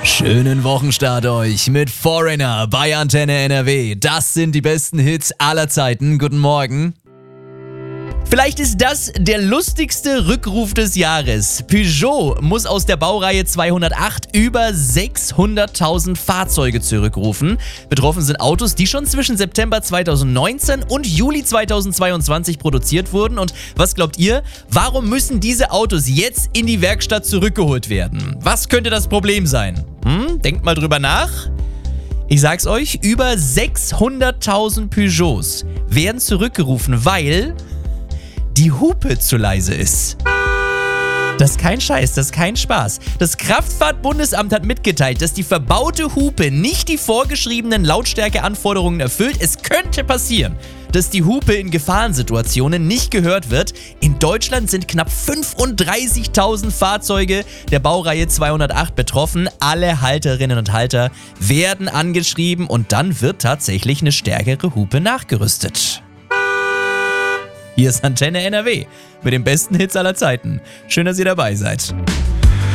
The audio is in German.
Schönen Wochenstart euch mit Foreigner bei Antenne NRW. Das sind die besten Hits aller Zeiten. Guten Morgen. Vielleicht ist das der lustigste Rückruf des Jahres. Peugeot muss aus der Baureihe 208 über 600.000 Fahrzeuge zurückrufen. Betroffen sind Autos, die schon zwischen September 2019 und Juli 2022 produziert wurden. Und was glaubt ihr? Warum müssen diese Autos jetzt in die Werkstatt zurückgeholt werden? Was könnte das Problem sein? Denkt mal drüber nach. Ich sag's euch, über 600.000 Peugeots werden zurückgerufen, weil die Hupe zu leise ist. Das ist kein Scheiß, das ist kein Spaß. Das Kraftfahrtbundesamt hat mitgeteilt, dass die verbaute Hupe nicht die vorgeschriebenen Lautstärkeanforderungen erfüllt. Es könnte passieren, dass die Hupe in Gefahrensituationen nicht gehört wird. In Deutschland sind knapp 35.000 Fahrzeuge der Baureihe 208 betroffen. Alle Halterinnen und Halter werden angeschrieben und dann wird tatsächlich eine stärkere Hupe nachgerüstet. Hier ist Antenne NRW mit den besten Hits aller Zeiten. Schön, dass ihr dabei seid.